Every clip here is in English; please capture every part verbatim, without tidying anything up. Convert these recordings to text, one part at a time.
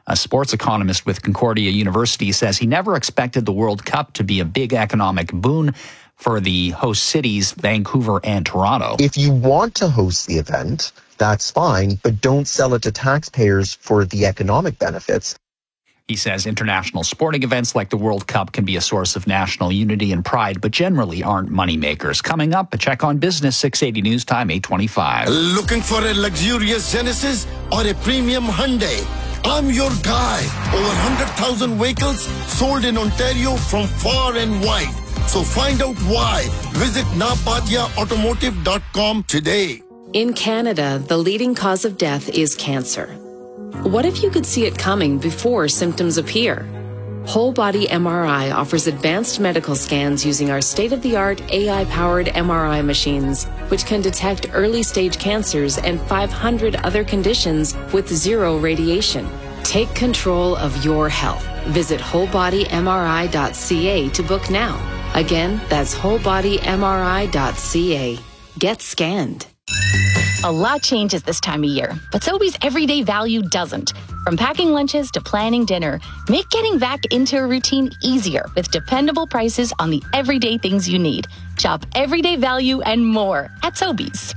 A sports economist with Concordia University says he never expected the World Cup to be a big economic boon for the host cities, Vancouver and Toronto. If you want to host the event, that's fine, but don't sell it to taxpayers for the economic benefits. He says international sporting events like the World Cup can be a source of national unity and pride, but generally aren't moneymakers. Coming up, a check on business, six eighty News Time, eight twenty-five. Looking for a luxurious Genesis or a premium Hyundai? I'm your guy. Over one hundred thousand vehicles sold in Ontario from far and wide. So find out why. Visit napadia automotive dot com today. In Canada, the leading cause of death is cancer. What if you could see it coming before symptoms appear? Whole Body M R I offers advanced medical scans using our state-of-the-art A I-powered M R I machines, which can detect early-stage cancers and five hundred other conditions with zero radiation. Take control of your health. Visit whole body m r i dot c a to book now. Again, that's whole body m r i dot c a. Get scanned. A lot changes this time of year, but Sobeys everyday value doesn't. From packing lunches to planning dinner, make getting back into a routine easier with dependable prices on the everyday things you need. Shop everyday value and more at Sobeys.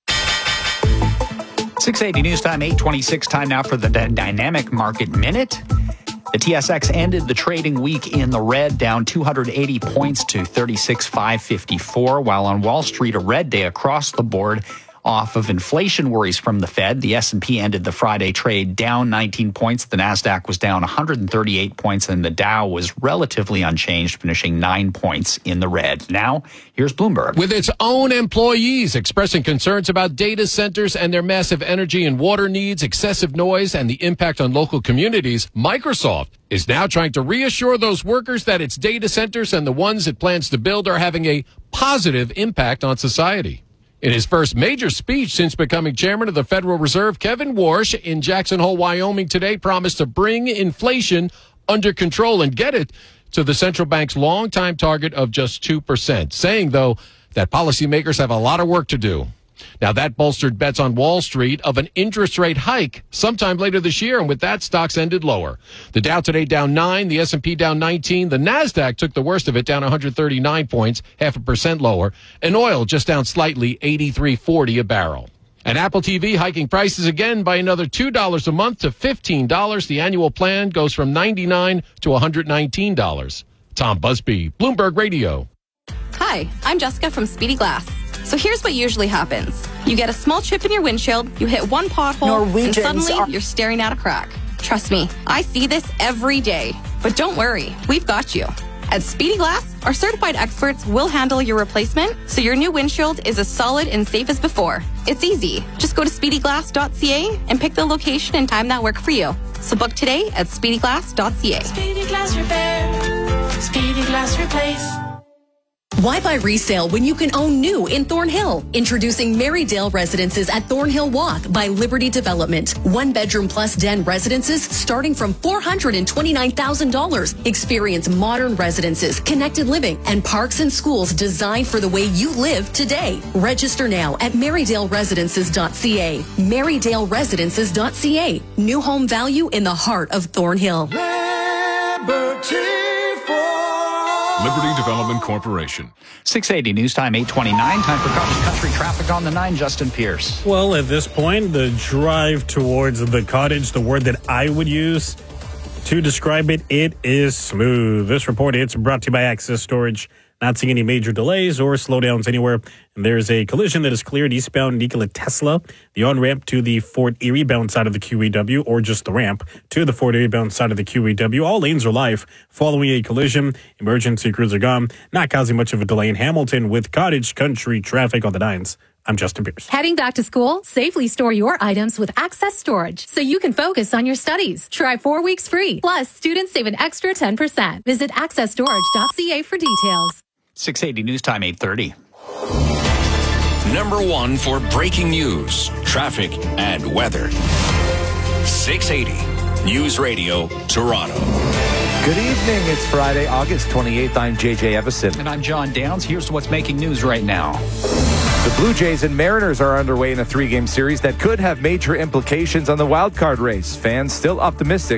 six eighty News Time, eight twenty-six. Time now for the Dynamic Market Minute. The T S X ended the trading week in the red, down two hundred eighty points to thirty-six thousand five hundred fifty-four, while on Wall Street, a red day across the board off of inflation worries from the Fed. The S and P ended the Friday trade down nineteen points. The NASDAQ was down one hundred thirty-eight points, and the Dow was relatively unchanged, finishing nine points in the red. Now, here's Bloomberg. With its own employees expressing concerns about data centers and their massive energy and water needs, excessive noise, and the impact on local communities, Microsoft is now trying to reassure those workers that its data centers and the ones it plans to build are having a positive impact on society. In his first major speech since becoming chairman of the Federal Reserve, Kevin Warsh in Jackson Hole, Wyoming today promised to bring inflation under control and get it to the central bank's longtime target of just two percent, saying, though, that policymakers have a lot of work to do. Now, that bolstered bets on Wall Street of an interest rate hike sometime later this year, and with that, stocks ended lower. The Dow today down nine, the S and P down nineteen, the NASDAQ took the worst of it, down one hundred thirty-nine points, half a percent lower, and oil just down slightly, eighty-three forty a barrel. And Apple T V hiking prices again by another two dollars a month to fifteen dollars. The annual plan goes from ninety-nine dollars to one hundred nineteen dollars. Tom Busby, Bloomberg Radio. Hi, I'm Jessica from Speedy Glass. So here's what usually happens. You get a small chip in your windshield, you hit one pothole, Norwegians and suddenly are- you're staring at a crack. Trust me, I see this every day. But don't worry, we've got you. At Speedy Glass, our certified experts will handle your replacement, so your new windshield is as solid and safe as before. It's easy. Just go to speedy glass dot c a and pick the location and time that work for you. So book today at speedy glass dot c a. Speedy Glass Repair. Speedy Glass Replace. Why buy resale when you can own new in Thornhill? Introducing Marydale Residences at Thornhill Walk by Liberty Development. One bedroom plus den residences starting from four hundred twenty-nine thousand dollars. Experience modern residences, connected living, and parks and schools designed for the way you live today. Register now at marydale residences dot c a. marydale residences dot c a. New home value in the heart of Thornhill. Liberty Development Corporation. six eighty News Time, eight twenty-nine. Time for country traffic on the nine. Justin Pierce. Well, at this point, the drive towards the cottage, the word that I would use to describe it, it is smooth. This report, it's brought to you by Access Storage. Not seeing any major delays or slowdowns anywhere. And there's a collision that is cleared eastbound Nikola Tesla, the on-ramp to the Fort Erie bound side of the Q E W, or just the ramp to the Fort Erie bound side of the Q E W. All lanes are live following a collision. Emergency crews are gone, not causing much of a delay in Hamilton with cottage country traffic on the nines. I'm Justin Pierce. Heading back to school? Safely store your items with Access Storage so you can focus on your studies. Try four weeks free. Plus, students save an extra ten percent. Visit access storage dot c a for details. six eighty News Time, eight thirty. Number one for breaking news, traffic, and weather. six eighty News Radio, Toronto. Good evening. It's Friday, August twenty-eighth. I'm J J Evison. And I'm John Downs. Here's what's making news right now. The Blue Jays and Mariners are underway in a three-game series that could have major implications on the wild card race. Fans still optimistic